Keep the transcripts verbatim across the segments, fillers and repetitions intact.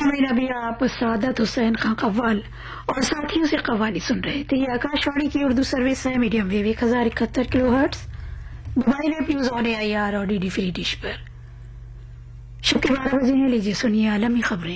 سامعین ابھی آپ سعادت حسین خان قوال اور ساتھیوں سے قوالی سن رہے تھے. یہ آکاش وانی کی اردو سروس ہے. میڈیم ویو ایک ہزار اکہتر کلو hertz. Mobile app use on I R اور ڈی ڈی فری ڈش پر. شب کے بارہ بجے ہیں. لیجیے سنیے عالمی خبریں.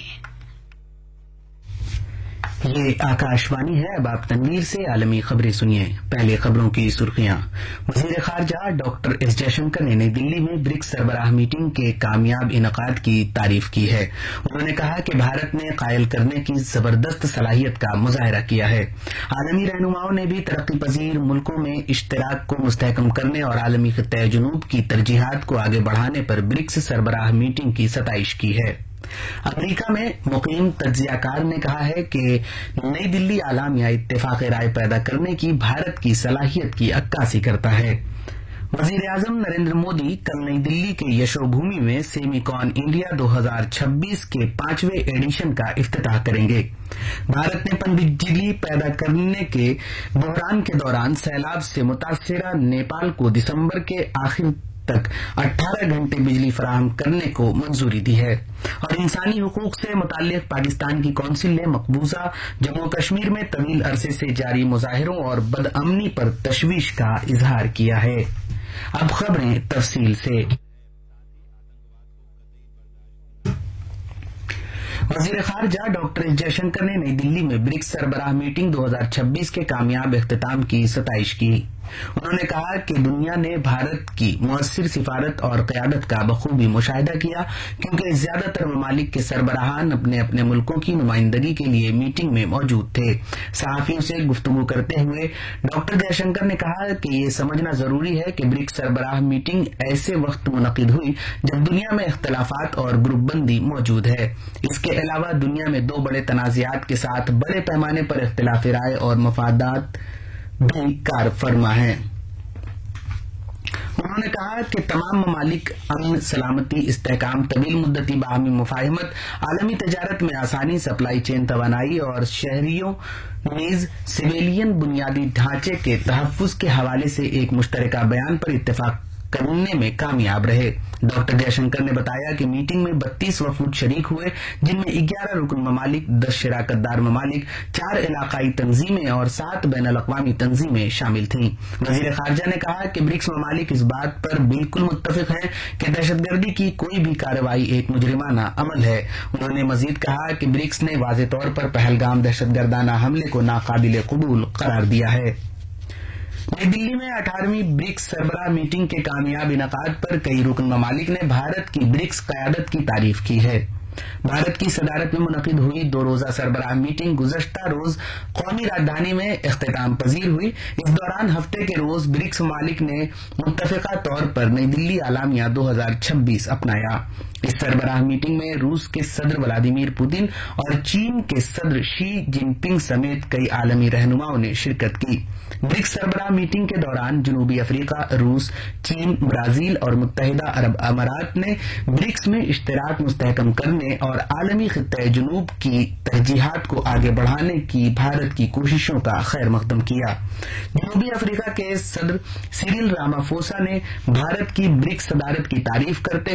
یہ آکاش وانی ہے. اب آپ تنویر سے عالمی خبریں سنیے. پہلے خبروں کی سرخیاں. وزیر خارجہ ڈاکٹر ایس جے شنکر نے نئی دلی میں برکس سربراہ میٹنگ کے کامیاب انعقاد کی تعریف کی ہے. انہوں نے کہا کہ بھارت نے قائل کرنے کی زبردست صلاحیت کا مظاہرہ کیا ہے. عالمی رہنماؤں نے بھی ترقی پذیر ملکوں میں اشتراک کو مستحکم کرنے اور عالمی خطہ جنوب کی ترجیحات کو آگے بڑھانے پر برکس سربراہ میٹنگ کی ستائش کی ہے. امریکہ میں مقیم تجزیہ کار نے کہا ہے کہ نئی دلی اعلامیہ اتفاق رائے پیدا کرنے کی بھارت کی صلاحیت کی عکاسی کرتا ہے. وزیر اعظم نریندر مودی کل نئی دلی کے یشو بھومی میں سیمی کون انڈیا دو ہزار چھبیس کے پانچویں ایڈیشن کا افتتاح کریں گے. بھارت نے پن بجلی پیدا کرنے کے بحران کے دوران سیلاب سے متاثرہ نیپال کو دسمبر کے آخر تک اٹھارہ گھنٹے بجلی فراہم کرنے کو منظوری دی ہے. اور انسانی حقوق سے متعلق پاکستان کی کونسل نے مقبوضہ جموں کشمیر میں طویل عرصے سے جاری مظاہروں اور بدامنی پر تشویش کا اظہار کیا ہے. اب خبریں تفصیل سے. وزیر خارجہ ڈاکٹر ایس جے شنکر نے نئی دلی میں برکس سربراہ میٹنگ دو ہزار چھبیس کے کامیاب اختتام کی ستائش کی. انہوں نے کہا کہ دنیا نے بھارت کی مؤثر سفارت اور قیادت کا بخوبی مشاہدہ کیا کیونکہ زیادہ تر ممالک کے سربراہان اپنے اپنے ملکوں کی نمائندگی کے لیے میٹنگ میں موجود تھے. صحافیوں سے گفتگو کرتے ہوئے ڈاکٹر جے شنکر نے کہا کہ یہ سمجھنا ضروری ہے کہ برکس سربراہ میٹنگ ایسے وقت منعقد ہوئی جب دنیا میں اختلافات اور گروپ بندی موجود ہے. اس کے علاوہ دنیا میں دو بڑے تنازعات کے ساتھ بڑے پیمانے پر اختلاف رائے اور مفادات بھی کار فرما ہیں. انہوں نے کہا کہ تمام ممالک امن، سلامتی، استحکام، طویل مدتی باہمی مفاہمت، عالمی تجارت میں آسانی، سپلائی چین توانائی اور شہریوں نیز سویلین بنیادی ڈھانچے کے تحفظ کے حوالے سے ایک مشترکہ بیان پر اتفاق کرنے میں کامیاب رہے. ڈاکٹر جے شنکر نے بتایا کہ میٹنگ میں بتیس وفود شریک ہوئے جن میں گیارہ رکن ممالک، دس شراکت دار ممالک، چار علاقائی تنظیمیں اور سات بین الاقوامی تنظیمیں شامل تھیں. وزیر خارجہ نے کہا کہ برکس ممالک اس بات پر بالکل متفق ہیں کہ دہشت گردی کی کوئی بھی کارروائی ایک مجرمانہ عمل ہے. انہوں نے مزید کہا کہ برکس نے واضح طور پر پہلگام دہشت گردانہ حملے کو ناقابل قبول قرار دیا ہے. نئی دلی میں اٹھارہویں برکس سربراہ میٹنگ کے کامیاب انعقاد پر کئی رکن ممالک نے بھارت کی برکس قیادت کی تعریف کی ہے. بھارت کی صدارت میں منعقد ہوئی دو روزہ سربراہ میٹنگ گزشتہ روز قومی راجدھانی میں اختتام پذیر ہوئی. اس دوران ہفتے کے روز برکس ممالک نے متفقہ طور پر نئی دلی اعلامیہ دو ہزار چھبیس اپنایا. اس سربراہ میٹنگ میں روس کے صدر ولادیمیر پوتن اور چین کے صدر شی جن پنگ سمیت کئی عالمی رہنماؤں نے شرکت کی. برکس سربراہ میٹنگ کے دوران جنوبی افریقہ، روس، چین، برازیل اور متحدہ عرب امارات نے برکس میں اشتراک مستحکم کرنے اور عالمی خطہ جنوب کی ترجیحات کو آگے بڑھانے کی بھارت کی کوششوں کا خیر مقدم کیا. جنوبی افریقہ کے صدر سیریل رامافوسا نے بھارت کی برکس صدارت کی تعریف کرتے